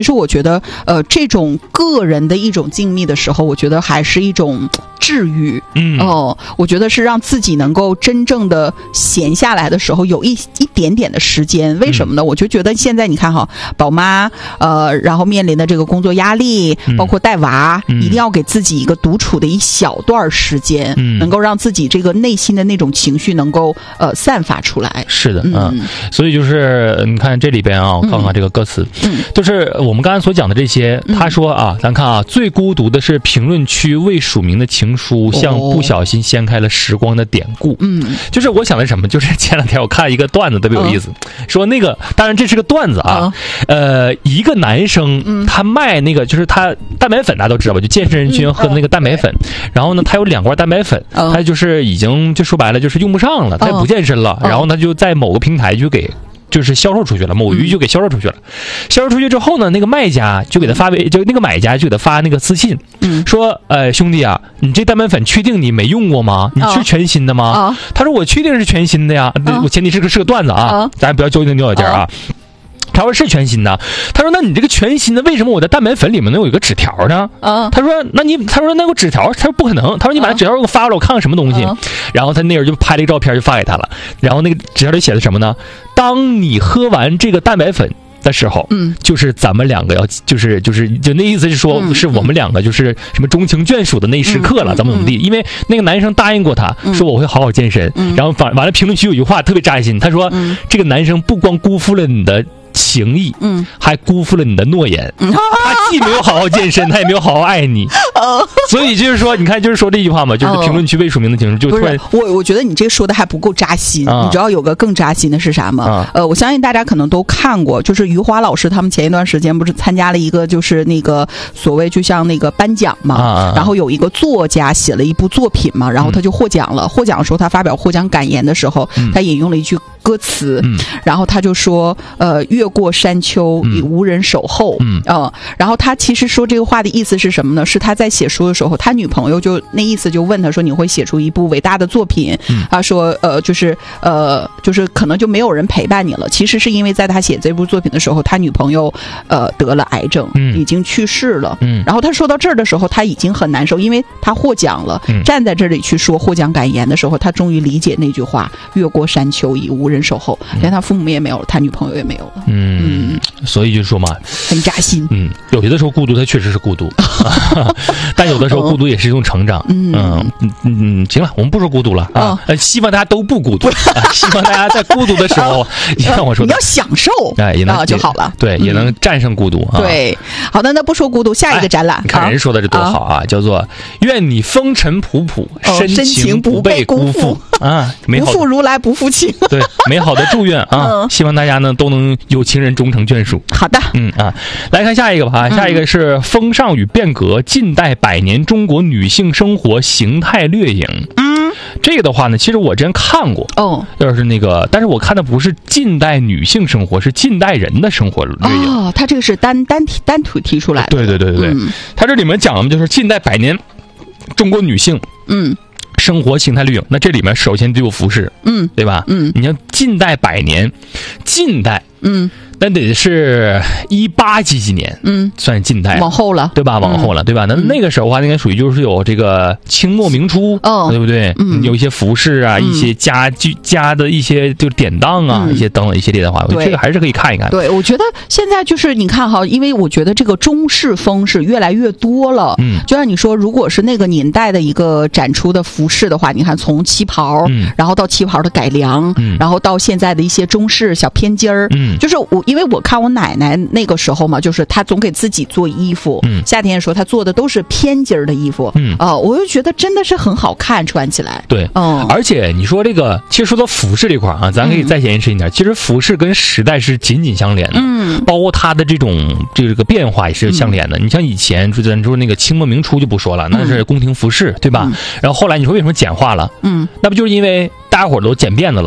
其实我觉得，这种个人的一种静谧的时候，我觉得还是一种治愈。我觉得是让自己能够真正的闲下来的时候，有一点点的时间。为什么呢？我就觉得现在你看哈，宝妈，然后面临的这个工作压力，包括带娃，一定要给自己一个独处的一小段时间，能够让自己这个内心的那种情绪能够散发出来。 是的，所以就是你看这里边啊，我看看这个歌词，就是我们刚才所讲的这些，他说啊，咱看啊，最孤独的是评论区未署名的情书，像不小心掀开了时光的典故。就是我想的什么，就是前两天我看一个段子特别有意思，说那个当然这是个段子啊，一个男生他卖那个就是他蛋白粉大家都知道吧，就健身人群喝的那个蛋白粉，然后呢他有2罐蛋白粉，他就是已经就说白了就是用不上了，他也不健身了，然后他就在某个平台就给就是销售出去了，某鱼就给销售出去了。销售出去之后呢，那个卖家就给他发就那个买家就给他发那个私信，说兄弟啊，你这蛋白粉确定你没用过吗？你是全新的吗？他说我确定是全新的呀，我前提是个段子啊，咱不要揪牛角尖啊。他说是全新的，他说那你这个全新的为什么我的蛋白粉里面能有一个纸条呢？他说那个纸条，他说不可能，他说你把那纸条给我发了，我看看什么东西。然后他那人就拍了一个照片就发给他了，然后那个纸条里写的什么呢？当你喝完这个蛋白粉的时候，就是咱们两个要就那意思是说，是我们两个就是什么钟情眷属的那一时刻了，怎么地？因为那个男生答应过他说我会好好健身，然后完了评论区有一句话特别扎心，他说这个男生不光辜负了你的情谊，还辜负了你的诺言。他既没有好好健身，他也没有好好爱你。所以就是说，你看，就是说这句话嘛，就是评论区未署名的情书，就突然我觉得你这个说的还不够扎心。你知道有个更扎心的是啥吗？我相信大家可能都看过，就是余华老师他们前一段时间不是参加了一个就是那个所谓就像那个颁奖嘛，然后有一个作家写了一部作品嘛，然后他就获奖了。获奖的时候，他发表获奖感言的时候，他引用了一句歌词，然后他就说越过山丘已无人守候。然后他其实说这个话的意思是什么呢？是他在写书的时候，他女朋友就那意思就问他说你会写出一部伟大的作品？他说就是可能就没有人陪伴你了。其实是因为在他写这部作品的时候，他女朋友得了癌症，已经去世了。然后他说到这儿的时候，他已经很难受，因为他获奖了，站在这里去说获奖感言的时候，他终于理解那句话越过山丘已无人守候，连他父母也没有了，他女朋友也没有了。 所以就说嘛， 很扎心。 有的时候孤独它确实是孤独，但有的时候孤独也是一种成长。行了，我们不说孤独了啊，希望大家都不孤独，希望大家在孤独的时候，像我说的， 你要享受， 也能就好了。 对，也能战胜孤独啊。 对，好的，那不说孤独，下一个展览， 你看人说的这多好啊，叫做愿你风尘仆仆，深情不被辜负啊，不负如来不负卿。 对，美好的祝愿啊，希望大家呢都能有情人终成眷属。 好的， 来看下一个吧。下一个是风尚与变革，近代100年中国女性生活形态掠影。这个的话呢，其实我之前看过就是那个，但是我看的不是近代女性生活，是近代人的生活掠影。 他这个是单独提出来的。 对，他这里面讲的就是近代100年中国女性生活形态掠影。那这里面首先就有服饰，对吧？你像近代100年，近代那得是18几年，算是近代， 往后了， 对吧？往后了，对吧？那个时候的话，应该属于就是有这个清末明初，对不对？有一些服饰啊，一些家的一些就典当啊，一些等等一系列的话，这个还是可以看一看。 对，我觉得现在就是你看哈，因为我觉得这个中式风是越来越多了。就像你说，如果是那个年代的一个展出的服饰的话，你看从旗袍，然后到旗袍的改良，然后到现在的一些中式小偏襟儿，就是因为我看我奶奶那个时候嘛，就是她总给自己做衣服，夏天的时候她做的都是偏襟的衣服，我就觉得真的是很好看，穿起来。 对，而且你说这个，其实说到服饰这块啊，咱可以再延伸一点，其实服饰跟时代是紧紧相连的，包括它的这个变化也是相连的。你像以前咱说那个清末明初就不说了，那是宫廷服饰，对吧？然后后来你说为什么简化了？那不就是因为大家伙都剪辫子了吗？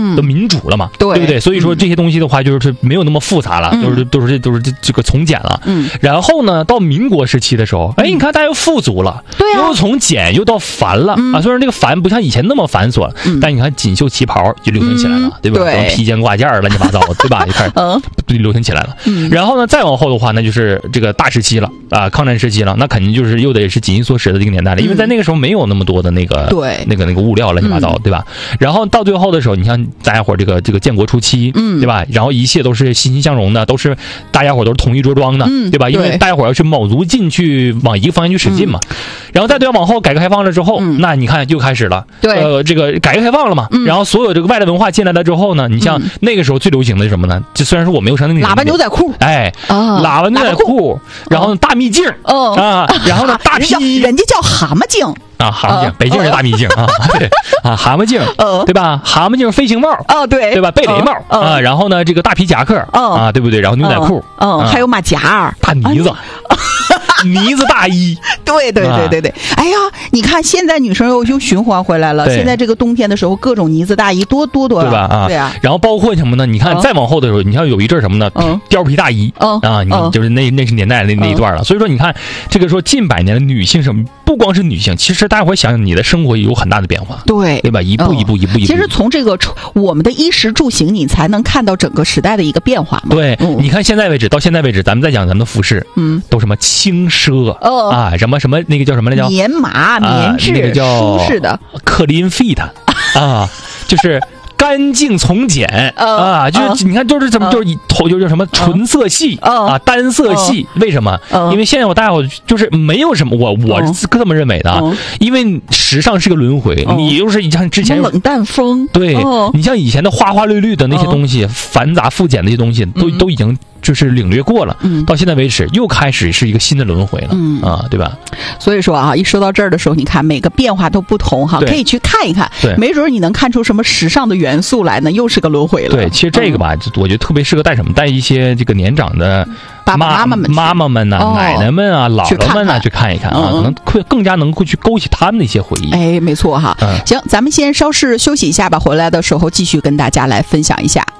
都民主了嘛， 对不对？所以说这些东西的话，就是没有那么复杂了，都是这个从简了。然后呢，到民国时期的时候，哎，你看大家又富足了， 对啊， 又从简又到繁了啊。虽然这个繁不像以前那么繁琐，但你看锦绣旗袍就流行起来了，对吧？ 对， 披肩挂件乱七八糟，对吧？一开始流行起来了。然后呢，再往后的话，那就是这个大时期了啊，抗战时期了，那肯定就是又得是紧衣缩食的这个年代了，因为在那个时候没有那么多的那个物料乱七八糟，对吧？然后到最后的时候，你像大家伙这个建国初期，对吧？然后一切都是欣欣向荣的，都是大家伙都是统一着装的，对吧？因为大家伙要去卯足劲去往一个方向去使劲嘛。然后再往后改革开放了之后，那你看又开始了，这个改革开放了嘛，然后所有这个外来文化进来了之后呢，你像那个时候最流行的是什么呢？就虽然说我没有上那个喇叭牛仔裤， 哎，喇叭牛仔裤，然后大秘镜，然后呢大披， 人家叫蛤蟆镜。 啊，蛤蟆镜，北京人大秘镜啊，对啊，蛤蟆镜，对吧？蛤蟆镜飞行帽，对吧？贝雷帽啊，然后呢，这个大皮夹克啊，对不对？然后牛仔裤， 还有马甲， 大呢子，呢子大衣， 对。哎呀，你看现在女生又循环回来了，现在这个冬天的时候，各种呢子大衣多了， 对吧？啊， 对啊。 然后包括什么呢？你看再往后的时候，你像有一阵什么呢？貂皮大衣，啊，你就是那是年代那一段了。所以说，你看这个说近百年的女性什么，不光是女性，其实大家伙想想，你的生活也有很大的变化，对吧？一步一步。其实从这个我们的衣食住行，你才能看到整个时代的一个变化嘛。 对，你看到现在为止，咱们再讲咱们的服饰，都什么轻奢啊，什么那个叫什么来着？ 棉麻、棉质， 那个叫舒适的 clean fit 啊，就是干净从简啊，就是你看就是怎么就是什么纯色系啊，单色系，为什么？因为现在大家就是没有什么，我是这么认为的啊，因为时尚是个轮回，你就是像之前冷淡风， 对，你像以前的花花绿绿的那些东西，繁杂复简的那些东西，都已经就是领略过了，到现在为止又开始是一个新的轮回了，啊，对吧？ 所以说啊，一说到这儿的时候，你看每个变化都不同哈，可以去看一看，没准你能看出什么时尚的元素来呢，又是个轮回了。 对，其实这个吧，我觉得特别适合带一些这个年长的妈妈们呐、奶奶们啊、姥姥们啊去看一看啊，可能更加能够去勾起他们的一些回忆。 哎，没错哈。行，咱们先稍事休息一下吧，回来的时候继续跟大家来分享一下。